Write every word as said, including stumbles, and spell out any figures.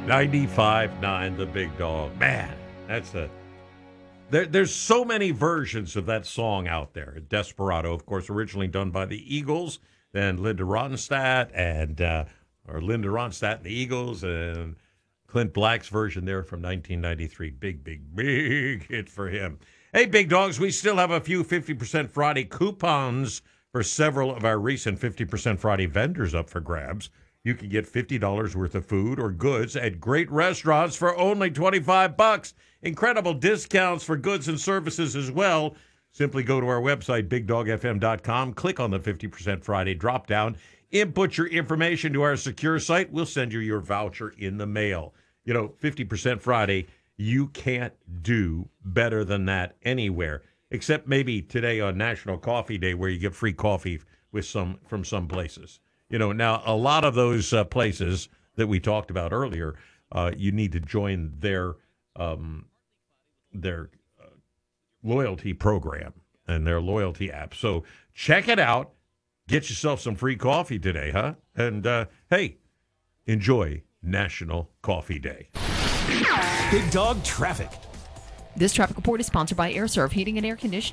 ninety-five point nine The Big Dog. Man, that's a... There, there's so many versions of that song out there. Desperado, of course, originally done by the Eagles, then Linda Ronstadt, and uh, or Linda Ronstadt and the Eagles, and Clint Black's version there from nineteen ninety-three. Big, big, big hit for him. Hey, Big Dogs, we still have a few fifty percent Friday coupons for several of our recent fifty percent Friday vendors up for grabs. You can get fifty dollars worth of food or goods at great restaurants for only twenty-five bucks. Incredible discounts for goods and services as well. Simply go to our website, big dog f m dot com, click on the fifty percent Friday drop-down, input your information to our secure site. We'll send you your voucher in the mail. You know, fifty percent Friday, you can't do better than that anywhere, except maybe today on National Coffee Day where you get free coffee with some from some places. You know, now a lot of those uh, places that we talked about earlier, uh, you need to join their um, their uh, loyalty program and their loyalty app. So check it out. Get yourself some free coffee today, huh? And uh, hey, enjoy National Coffee Day. Big Dog Traffic. This traffic report is sponsored by AirServe Heating and Air Conditioning.